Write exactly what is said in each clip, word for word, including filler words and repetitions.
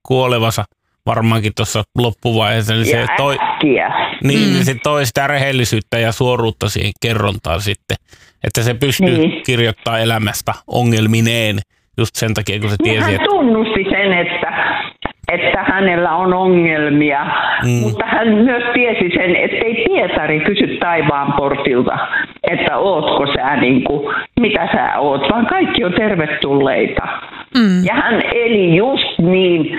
kuolevansa varmaankin tuossa loppuvaiheessa. Niin se toi, niin, mm. se toi sitä rehellisyyttä ja suoruutta siihen kerrontaan sitten, että se pystyy niin. kirjoittamaan elämästä ongelmineen just sen takia, kun se tiesi, hän että... tunnusti sen, että, että hänellä on ongelmia, mm. mutta hän myös tiesi sen, ettei Pietari kysy taivaan portilta, että ootko sä niin kuin, mitä sä oot, vaan kaikki on tervetulleita. Mm. Ja hän eli just niin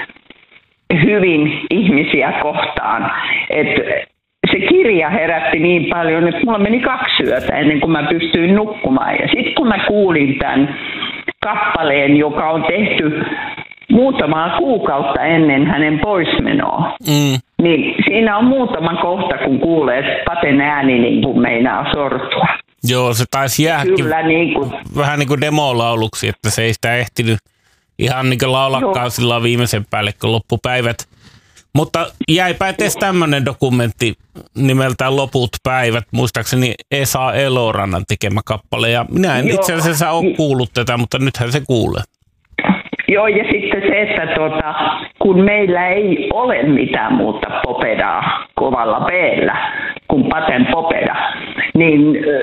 hyvin ihmisiä kohtaan, että se kirja herätti niin paljon, että mulla meni kaksi yötä ennen kuin mä pystyin nukkumaan. Ja sitten kun mä kuulin tämän kappaleen, joka on tehty muutamaa kuukautta ennen hänen poismenoa, mm. niin siinä on muutama kohta, kun kuulee, että Paten ääni niin kuin meinaa sortua. Joo, se taisi jääkin Kyllä, niin kuin... vähän niin kuin demolauluksi, että se ei sitä ehtinyt ihan niin kuin laulakaan sillä viimeisen päälle, kun loppupäivät. Mutta jäipä edes tämmöinen dokumentti nimeltään Loput päivät, muistaakseni Esa Elorannan tekemä kappale. Ja minä en Joo. itse asiassa ole kuullut tätä, mutta nythän se kuulee. Joo, ja sitten se, että tuota, kun meillä ei ole mitään muuta popedaa kovalla P:llä kuin Paten popeda, niin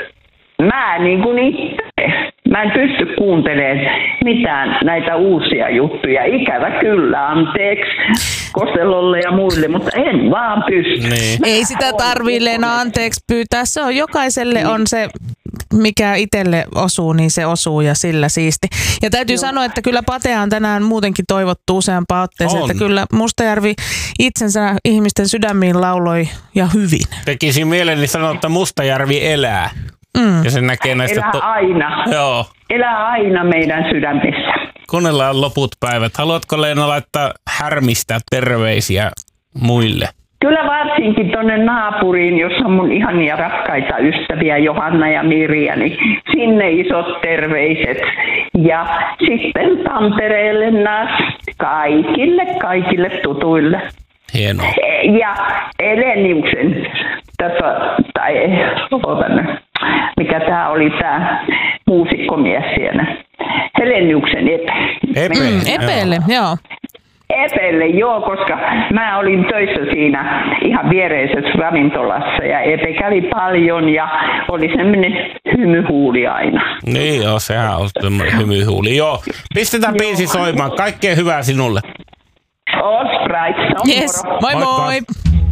mä niin kuin itse, mä en pysty kuuntelemaan mitään näitä uusia juttuja. Ikävä kyllä, anteeksi Kostelolle ja muille, mutta en vaan pysty. Niin. Ei sitä tarvii Leena anteeksi pyytää. Se on jokaiselle niin. on se, mikä itselle osuu, niin se osuu ja sillä siisti. Ja täytyy Joo. sanoa, että kyllä Patea on tänään muutenkin toivottu useampaan otteeseen, on. Että kyllä Mustajärvi itsensä ihmisten sydämiin lauloi ja hyvin. Tekisi mieleni sanoa, että Mustajärvi elää. Mm. Ja se näkee näistä... Elää to- aina. Joo. Elää aina meidän sydämissä. Kuunnellaan Loput päivät. Haluatko Leena laittaa härmistä terveisiä muille? Kyllä varsinkin tuonne naapuriin, jossa on mun ihania rakkaita ystäviä Johanna ja Mirja, niin sinne isot terveiset. Ja sitten Tampereelle näs kaikille, kaikille tutuille. Hienoa. Ja Eleniuksen, tässä, tai otan, mikä tämä oli tämä muusikkomies siellä, Heleniuksen Epe. Epe. Mm, Epeelle, joo. Epelle, joo, koska mä olin töissä siinä ihan viereisessä ravintolassa ja Epe kävi paljon ja oli semmoinen hymyhuuli aina. Niin joo, sehän on semmoinen hymyhuuli. Joo, pistetään biisi soimaan. Kaikkea hyvää sinulle. All right, yes, moi moi! moi.